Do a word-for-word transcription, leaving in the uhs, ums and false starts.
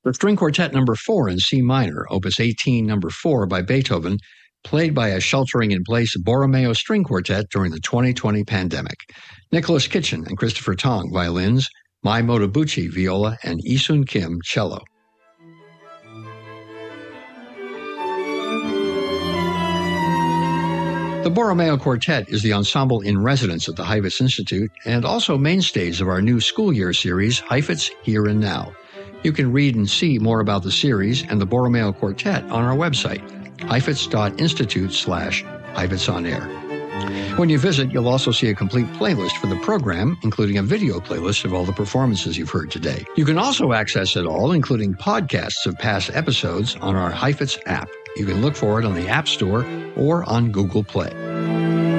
The String Quartet Number four in C minor, Opus eighteen, Number four by Beethoven, played by a sheltering-in-place Borromeo String Quartet during the twenty twenty pandemic. Nicholas Kitchen and Christopher Tong, violins, Mai Motobuchi, viola, and Isun Kim, cello. The Borromeo Quartet is the ensemble in residence at the Heifetz Institute and also mainstays of our new school year series, Heifetz Here and Now. You can read and see more about the series and the Borromeo Quartet on our website, heifetz.institute slash Heifetz on Air. When you visit, you'll also see a complete playlist for the program, including a video playlist of all the performances you've heard today. You can also access it all, including podcasts of past episodes, on our Heifetz app. You can look for it on the App Store or on Google Play.